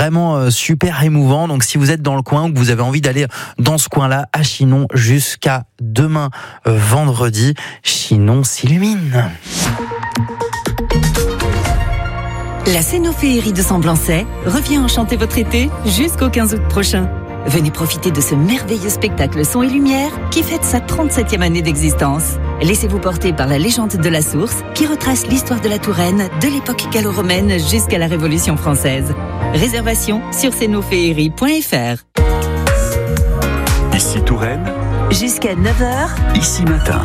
vraiment super émouvant. Donc si vous êtes dans le coin ou que vous avez envie d'aller dans ce coin-là, à Chinon, jusqu'à demain vendredi, Chinon s'illumine. La Cénoféerie de Semblançay revient enchanter votre été jusqu'au 15 août prochain. Venez profiter de ce merveilleux spectacle son et lumière qui fête sa 37e année d'existence. Laissez-vous porter par la légende de la source qui retrace l'histoire de la Touraine de l'époque gallo-romaine jusqu'à la Révolution française. Réservation sur cénoféerie.fr. Ici Touraine. Jusqu'à 9h. Ici Matin.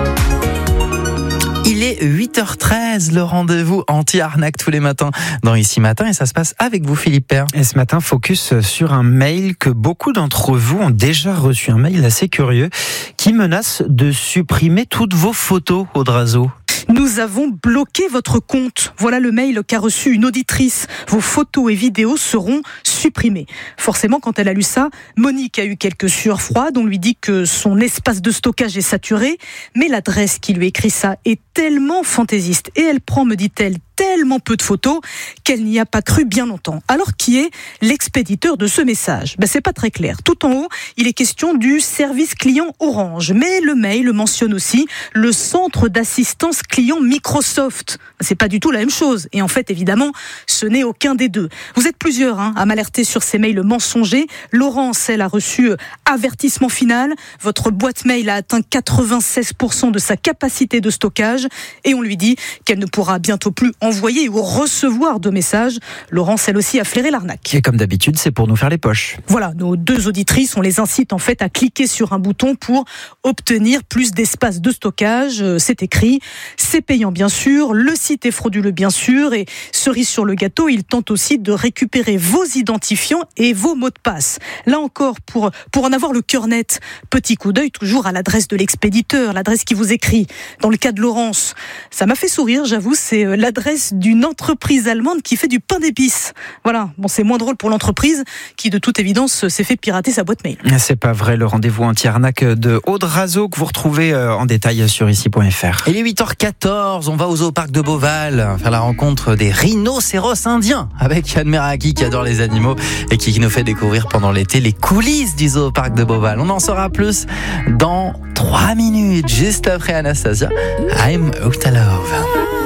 Il est 8h13, le rendez-vous anti-arnaque tous les matins dans Ici Matin et ça se passe avec vous Philippe Père. Et ce matin, focus sur un mail que beaucoup d'entre vous ont déjà reçu, un mail assez curieux qui menace de supprimer toutes vos photos, Audrazo. Nous avons bloqué votre compte. Voilà le mail qu'a reçu une auditrice. Vos photos et vidéos seront supprimées. Forcément, quand elle a lu ça, Monique a eu quelques sueurs froides. On lui dit que son espace de stockage est saturé. Mais l'adresse qui lui écrit ça est tellement fantaisiste. Et elle prend, me dit-elle, tellement peu de photos qu'elle n'y a pas cru bien longtemps. Alors, qui est l'expéditeur de ce message ? C'est pas très clair. Tout en haut, il est question du service client Orange. Mais le mail mentionne aussi le centre d'assistance client Microsoft. C'est pas du tout la même chose. Et en fait, évidemment, ce n'est aucun des deux. Vous êtes plusieurs à m'alerter sur ces mails mensongers. Laurence, elle, a reçu avertissement final. Votre boîte mail a atteint 96% de sa capacité de stockage. Et on lui dit qu'elle ne pourra bientôt plus envoyer ou recevoir de messages. Laurence, elle aussi, a flairé l'arnaque. Et comme d'habitude, c'est pour nous faire les poches. Voilà, nos deux auditrices, on les incite en fait à cliquer sur un bouton pour obtenir plus d'espace de stockage. C'est écrit, c'est payant bien sûr, le site est frauduleux bien sûr, et cerise sur le gâteau, il tente aussi de récupérer vos identifiants et vos mots de passe. Là encore, pour en avoir le cœur net, petit coup d'œil toujours à l'adresse de l'expéditeur, l'adresse qui vous écrit. Dans le cas de Laurence, ça m'a fait sourire, j'avoue, c'est l'adresse d'une entreprise allemande qui fait du pain d'épices. Voilà, bon, c'est moins drôle pour l'entreprise qui, de toute évidence, s'est fait pirater sa boîte mail. C'est pas vrai, le rendez-vous anti-arnaque de Audrazo que vous retrouvez en détail sur ici.fr. Il est 8h14, on va au zoo parc de Beauval faire la rencontre des rhinocéros indiens avec Yann Meraki qui adore les animaux et qui nous fait découvrir pendant l'été les coulisses du zoo parc de Beauval. On en saura plus dans 3 minutes, juste après Anastasia. I'm out of love.